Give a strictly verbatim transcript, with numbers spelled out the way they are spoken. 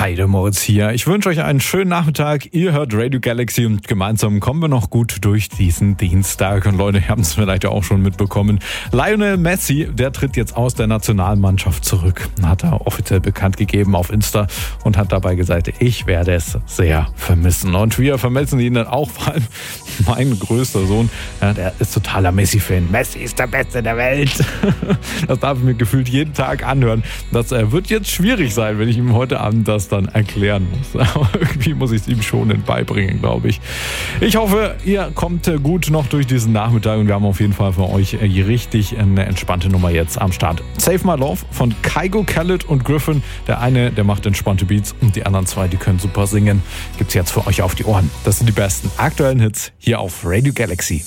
Hi, der Moritz hier. Ich wünsche euch einen schönen Nachmittag. Ihr hört Radio Galaxy und gemeinsam kommen wir noch gut durch diesen Dienstag. Und Leute, ihr habt es vielleicht auch schon mitbekommen. Lionel Messi, der tritt jetzt aus der Nationalmannschaft zurück. Hat er offiziell bekannt gegeben auf Insta und hat dabei gesagt, ich werde es sehr vermissen. Und wir vermissen ihn dann auch, vor allem mein größter Sohn, ja, der ist totaler Messi-Fan. Messi ist der Beste der Welt. Das darf ich mir gefühlt jeden Tag anhören. Das äh, wird jetzt schwierig sein, wenn ich ihm heute Abend das dann erklären muss. Aber irgendwie muss ich es ihm schonend beibringen, glaube ich. Ich hoffe, ihr kommt gut noch durch diesen Nachmittag und wir haben auf jeden Fall für euch richtig eine entspannte Nummer jetzt am Start. Save My Love von Kygo, Khaled und Griffin. Der eine, der macht entspannte Beats und die anderen zwei, die können super singen. Gibt's jetzt für euch auf die Ohren. Das sind die besten aktuellen Hits hier auf Radio Galaxy.